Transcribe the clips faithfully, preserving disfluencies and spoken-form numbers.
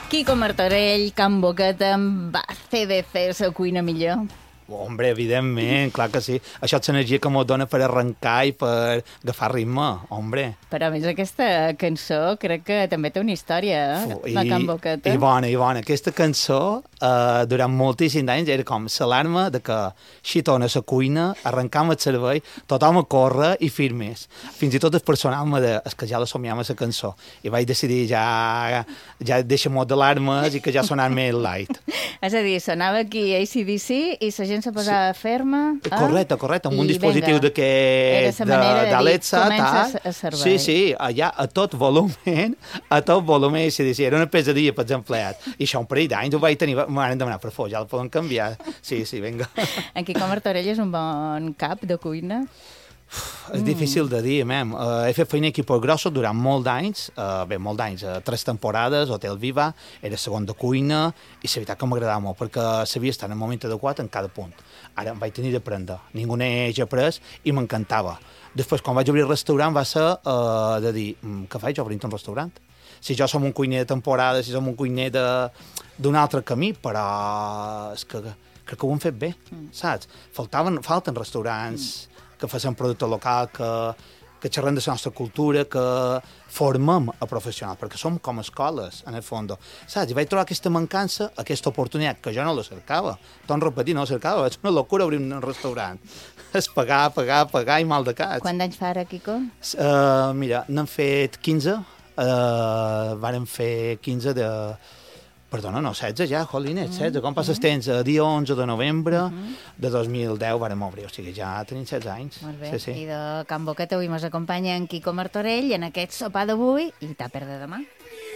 Quico Martorell, Can Boqueta, va fer de fer la cuina millor. Hombre, evidentment, clar que sí. Això és l'energia que m'ho dona per arrencar i per agafar ritme, hombre. Però a més aquesta cançó crec que també té una història, eh? I, La Can Boqueta. I bona, i bona. Aquesta cançó, eh, durant moltíssims anys, era com l'alarma de que si torna a la cuina, arrencam el servei, tothom a córrer i firmes. Fins i tot el personal me de, és que ja la somiam a la cançó. I vaig decidir ja, ja deixar molt d'alarmes i que ja sonar més light. És a dir, sonava aquí A C D C i la gent se posava sí. ferma. Eh? Correcte, correcte, amb un I dispositiu d'aquest d'Alexa. Comença a servei. Sí, sí, allà a tot volumen, a tot volumen, si dir, era una pesadilla pels empleats. I això un parell d'anys ho vaig tenir, m'han demanat, per favor, ja el poden canviar. Sí, sí, vinga. En Quico Martorell és un bon cap de cuina? Uf, és mm. difícil de dir, mem. Uh, he fet feina a equipos grossos durant molt d'anys, uh, bé, molt d'anys, uh, tres temporades, Hotel Viva, era segon de cuina, i la veritat que m'agradava molt, perquè sabia estar en el moment adequat en cada punt. Ara em vaig tenir d'aprendre, ningú n'he après i m'encantava. Després, quan vaig obrir el restaurant, va ser uh, de dir, què faig obrint un restaurant? Si jo som un cuiner de temporada, si som un cuiner d'un altre camí, però és que crec que ho hem fet bé, mm. saps? Faltaven, falten restaurants... Mm. que facin producte local, que, que xerrem de la nostra cultura, que formem a professionals, perquè som com escoles, en el fons. Saps? I vaig trobar aquesta mancança, aquesta oportunitat, que jo no la cercava. Torno a repetir, no la cercava, és una locura obrir un restaurant. És pagar, pagar, pagar i mal de cas. Quants anys fa ara, Quico? Uh, mira, n'han fet quinze, uh, vàrem fer quinze de... Perdona, no, setze ja, jolines, setze. Com passes temps? El dia onze de novembre de dos mil deu vàrem obrir, o sigui, ja tenim setze anys. Molt bé, sí, sí. I de Can Boqueta avui ens acompanya en Quico Martorell en aquest sopar d'avui i tàper de demà.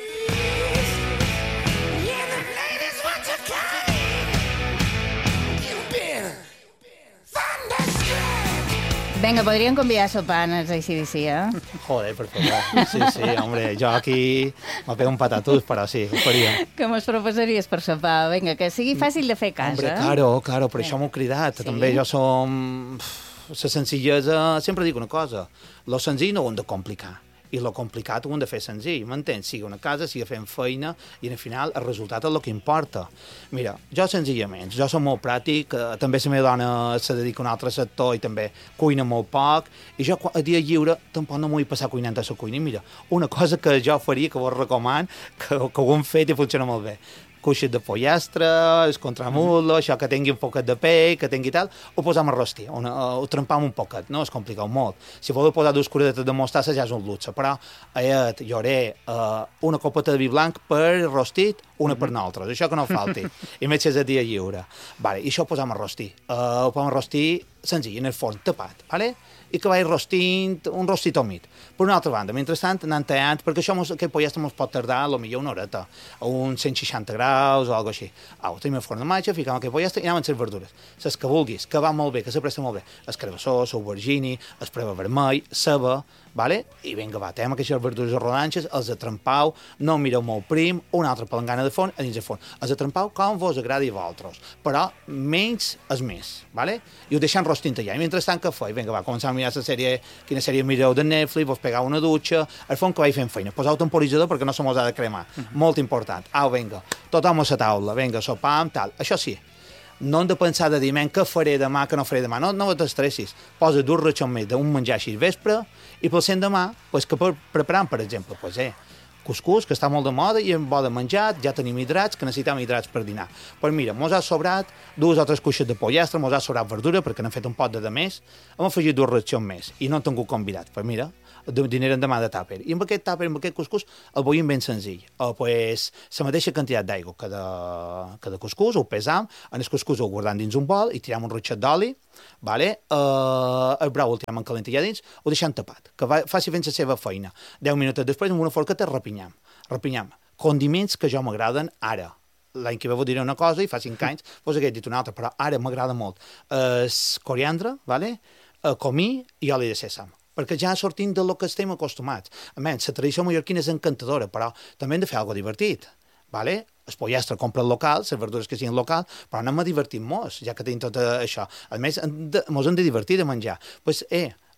Vinga, podríem convidar a sopar en els A C D C, eh? Joder, per favor. Sí, sí, hombre, jo aquí me pego un patatús, però sí, ho faríem. Que mos proposaries per sopar? Vinga, que sigui fàcil de fer a casa. Hombre, claro, claro, per això m'ho cridat. Sí? També jo som... La senzillesa... Sempre dic una cosa, lo senzill no ho hem de complicar. I lo complicat ho hem de fer senzill, m'entens? Sigui una casa, sigui fent feina, i al final el resultat és el que importa. Mira, jo senzillament, jo soc molt pràctic, eh, també la meva dona se dedica a un altre sector i també cuina molt poc, i jo a dia lliure tampoc no m'ho vull passar cuinant a la cuina. I mira, una cosa que jo faria, que vos recomano, que, que ho hem fet i funciona molt bé, cuixes de pollastre, el contramulo, això que tingui un poquet de pell, que tingui tal, ho posam a rostir, ho, ho trempam un poquet, no es complica molt. Si voleu posar dues curetes de mostassa ja és un luxe, però eh, hi hauré eh, una copeta de vi blanc per rostit, una per nosaltres, això que no falti, i més si és a dia lliure. Vale, i això ho posam a rostir, uh, ho posam a rostir senzill, en el forn, tapat, vale? I que vaig rostint, un rostit humit. Per una altra banda, mentrestant, anant tallant, perquè això mos, aquest pollastre mos pot tardar potser una horeta, a uns cent seixanta graus o alguna cosa així. Au, tenim el forn de matxa, ficam aquest pollastre i anem amb les verdures. Les que vulguis, que va molt bé, que s'apresta molt bé. El carabassó, l'aubergine, el preva vermell, ceba, vale? I vinga, va, tenim aquestes verdures rodanxes, els atrempau, no mireu molt prim, una altra palangana de forn a dins el forn. Els atrempau com vos agradi a vosaltres, però menys és més, vale? I ho deixem rostint allà. I mentrestant, què feia? Vinga, va, començar a mirar la sèrie, quina sèrie mireu de Netflix, vos pegau una dutxa, al fons que vaig fent feina. Posau temporitzador perquè no se mos ha de cremar. Uh -huh. Molt important. Au, vinga, tothom a la taula, vinga, sopam, tal. Això sí, no hem de pensar de dir, què faré demà, que no faré demà. No, no t'estressis. Posa dos ratxons més d'un menjar així vespre i pel cent demà, pues, que per, preparant, per exemple, pues, eh, cuscús, que està molt de moda i en bo de menjar, ja tenim hidrats, que necessitem hidrats per dinar. Però mira, mos ha sobrat dues o tres cuixes de pollastre, mos ha sobrat verdura, perquè n'hem fet un pot de més, hem afegit dues racions més i no hem tingut convidats. Però mira, dineren demà de tàper. I amb aquest tàper, amb aquest cuscús, el volíem ben senzill. O, pues, la mateixa quantitat d'aigua que de, que de cuscús, ho pesam, en el cuscús ho guardam dins un bol i tiram un rutxet d'oli, vale? Uh, el brou el tirem en calent allà dins, ho deixem tapat, que va, faci fent la seva feina. Deu minuts després, amb una forqueta, repinyam. Repinyam. Condiments que jo m'agraden ara. L'any que ve vos diré una cosa i fa cinc anys vos hagués dit una altra, però ara m'agrada molt. Uh, coriandre, vale? uh, comí i oli de sèsam, perquè ja sortim del que estem acostumats. A menys, la tradició mallorquina és encantadora, però també hem de fer alguna cosa divertit. Vale? El pollastre compra el local, les verdures que siguin local, però anem a divertir-nos, ja que tenim tot això. A més, ens hem de divertir de menjar. Pues, eh,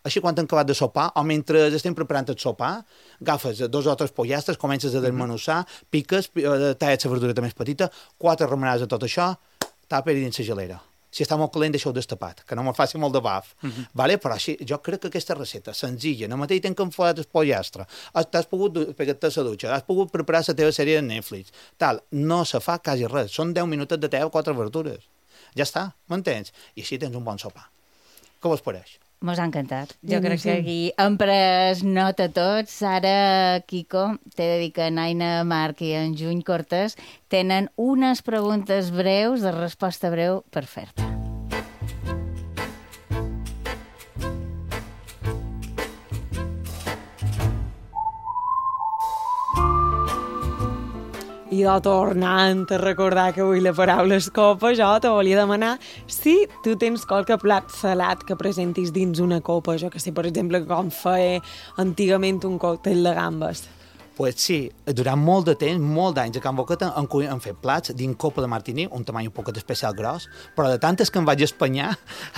Així, quan hem acabat de sopar, o mentre estem preparant el sopar, agafes dos o tres pollastres, comences a desmenussar, piques, talles la verdura més petita, quatre remenades de tot això, tapa i dins la gelera. Si està molt calent, deixeu destapat, que no me faci molt de baf. Uh -huh. vale? Però així, jo crec que aquesta recepta, senzilla, no mateix temps que hem fet el pollastre, t'has pogut pegar-te a la dutxa, has pogut preparar la teva sèrie de Netflix, tal, no se fa quasi res, són deu minuts de teva, quatre verdures. Ja està, m'entens? I així tens un bon sopar. Què vos pareix? Mos ha encantat. Jo crec que aquí hem pres nota tots. Ara, Quico, t'he de dir que Naina Marc i en Juny Cortés tenen unes preguntes breus, de resposta breu, per fer-te. I de tornant a recordar que avui la paraula és copa, jo te volia demanar si tu tens qualque plat salat que presentis dins una copa, jo que sé, per exemple, com feia antigament un còctel de gambes. Pues sí, durant molt de temps, molt d'anys a Can Boqueta han, han fet plats dins copa de martini, un tamany un poc especial gros, però de tantes que em vaig espanyar,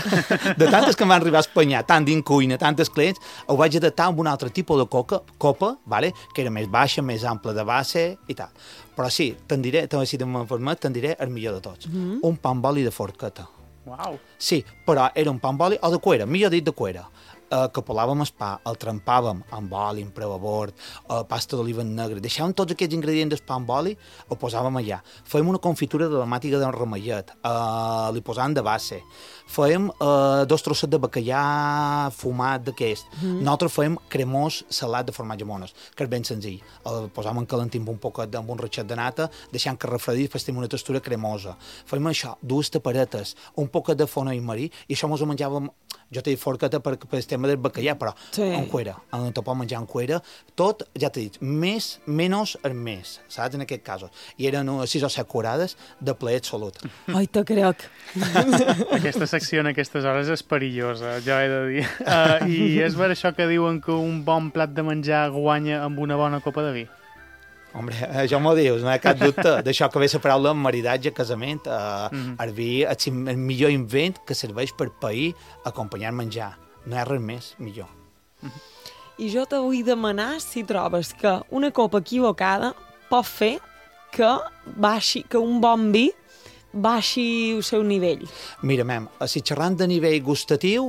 de tantes que em van arribar a espanyar, tant dins cuina, tantes clients, ho vaig adaptar amb un altre tipus de coca, copa, vale? Que era més baixa, més ampla de base i tal. Però sí, te'n diré, també si te'n permet, te'n diré el millor de tots. Mm-hmm. Un pa amb oli de forqueta. Uau! Sí, però era un pa amb oli o de cuera, millor dit de cuera. Uh, que pelàvem el pa, el trempàvem amb oli, amb preu a bord, uh, pasta d'oliva negra, deixàvem tots aquests ingredients del pa amb oli, el posàvem allà. Fèiem una confitura de la màtiga d'un remellet, uh, li posàvem de base. Fèiem uh, dos trossets de bacallà fumat d'aquest. Mm. Nosaltres fèiem cremós salat de formatge mones, que és ben senzill. El posàvem calentint un poquet amb un ratxet de nata, deixant que refredís, després tenim una textura cremosa. Fèiem això, dues taparetes, un poquet de fona i marí, i això mos ho menjàvem, jo t'he dit forqueta per, per el tema del bacallà, però sí. En cuera, en te pot menjar en cuera, tot, ja t'he dit, més, menys el més, saps, en aquest cas. I eren sis o set curades de plaer absolut. Ai, te crec. Aquesta secció en aquestes hores és perillosa, jo he de dir. Uh, I és per això que diuen que un bon plat de menjar guanya amb una bona copa de vi? Hombre, això m'ho dius, no hi ha cap dubte. D'això que ve la paraula maridatge, casament. Uh, mm-hmm. El vi és el millor invent que serveix per pair acompanyar menjar. No hi ha res més millor. Mm-hmm. I jo te vull demanar si trobes que una copa equivocada pot fer que baixi, que un bon vi baixi el seu nivell. Mira, mem, si xerrant de nivell gustatiu,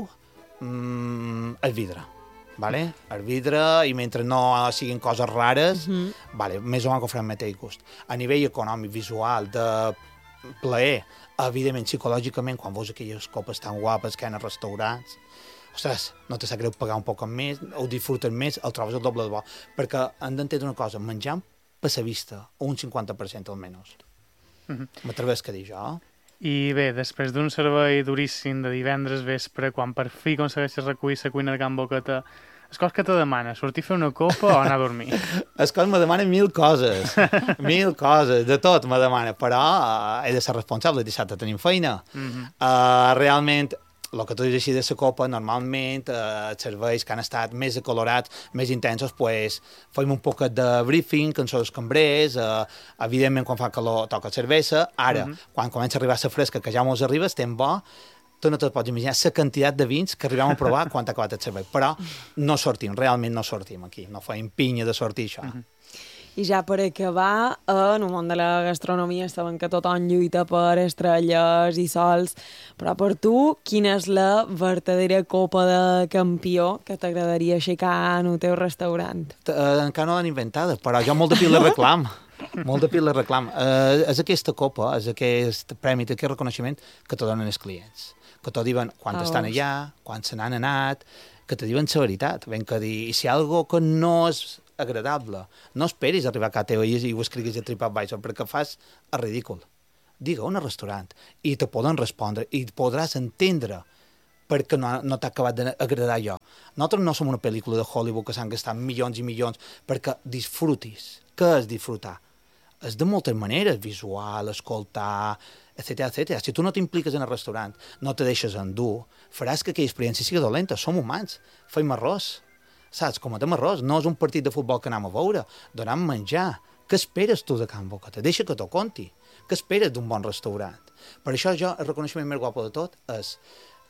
mmm, el vidre. Vale? El vidre, i mentre no siguin coses rares, uh -huh. vale, més o menys que farà el mateix gust. A nivell econòmic, visual, de plaer, evidentment, psicològicament, quan veus aquelles copes tan guapes que hi ha en restaurants, ostres, no te sap greu pagar un poc més, ho disfrutes més, el trobes el doble de bo. Perquè hem d'entendre una cosa, menjant per la vista, un cinquanta per cent almenys. Uh -huh. M'atreves que dir jo? I bé, després d'un servei duríssim de divendres vespre, quan per fi aconsegueixes recollir la cuina de Can Boqueta, és cosa que te demana, sortir a fer una copa o anar a dormir? És cosa me demana mil coses, mil coses, de tot me demana, però uh, he de ser responsable, dissabte tenim feina. Mm-hmm. uh, realment, el que tu dius així de la copa, normalment eh, els serveis que han estat més acolorats, més intensos, pues, fem un poc de briefing, que en són els cambrers, eh, evidentment quan fa calor toca cervesa, ara, uh-huh. quan comença a arribar la fresca, que ja mos arriba, estem bo, tu no te'l pots imaginar la quantitat de vins que arribem a provar quan ha acabat el servei, però no sortim, realment no sortim aquí, no fem pinya de sortir això. Uh-huh. I ja per acabar, en el món de la gastronomia sabem que tothom lluita per estrelles i sols, però per tu, quina és la verdadera copa de campió que t'agradaria aixecar en el teu restaurant? Uh, encara no l'han inventada, però jo molt de pil la reclam. Molt de pil la reclam. Uh, és aquesta copa, és aquest premi, aquest reconeixement que te donen els clients. Que te diuen quan oh. estan allà, quan se n'han anat, que te diuen la veritat. Ben que dir, i si hi ha alguna que no és agradable, no esperis arribar a casa teva i ho escriguis a TripAdvisor perquè fas el ridícul. Digue-ho en el restaurant i te poden respondre i podràs entendre perquè no, no t'ha acabat d'agradar allò. Nosaltres no som una pel·lícula de Hollywood que s'han gastat milions i milions perquè disfrutis. Què és disfrutar? És de moltes maneres, visual, escoltar, etcètera, etcètera. Si tu no t'impliques en el restaurant, no te deixes endur, faràs que aquella experiència sigui dolenta. Som humans, fem errors. Saps, cometem errors. No és un partit de futbol que anem a veure, donem menjar. Què esperes tu de Can Boqueta? Deixa que t'ho conti. Què esperes d'un bon restaurant? Per això jo, el reconeixement més guapo de tot és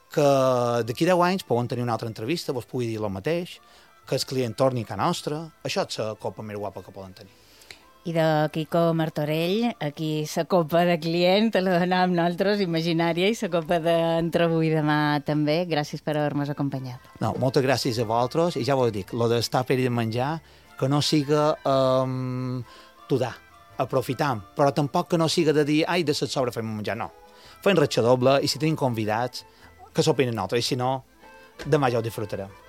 que d'aquí deu anys poden tenir una altra entrevista, vos pugui dir el mateix, que el client torni a casa nostra. Això és la copa més guapa que poden tenir. I de Quico Martorell, aquí la copa de client, te la donem nosaltres, imaginària, i la copa d'entre avui i demà també. Gràcies per haver-nos acompanyat. No, moltes gràcies a vosaltres, i ja vos dic, lo d'estar per i de menjar, que no siga um, tudar, aprofitam, però tampoc que no siga de dir, ai, de set sobre fem menjar, no. Fem ratxa doble, i si tenim convidats, que s'opinen nosaltres, i si no, demà ja ho disfrutarem.